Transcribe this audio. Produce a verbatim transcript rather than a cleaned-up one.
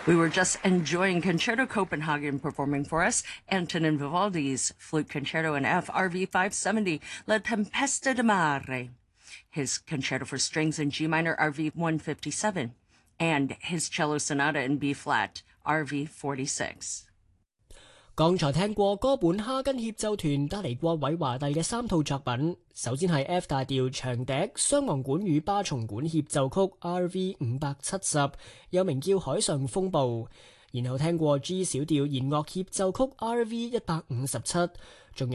We were just enjoying Concerto Copenhagen performing for us Antonin Vivaldi's Flute Concerto in F, R V five seventy, La Tempesta di Mare, his Concerto for Strings in G minor, R V one fifty-seven, and his Cello Sonata in B flat, R V forty-six. 剛才聽過哥本哈根協奏團帶嚟過韋華第嘅三套作品，首先係 F 大調長笛雙簧管與巴松管協奏曲 R V 五百七十，又名叫海上風暴，然後聽過 G 小調弦樂協奏曲 R V 一百五十七，仲